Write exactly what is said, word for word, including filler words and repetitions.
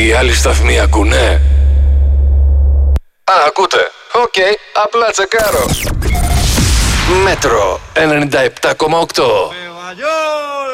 οι άλλοι σταθμοί ακούνε? Α, ακούτε. Οκ, okay, απλά τσεκάρω. Μέτρο ενενήντα επτά κόμμα οκτώ.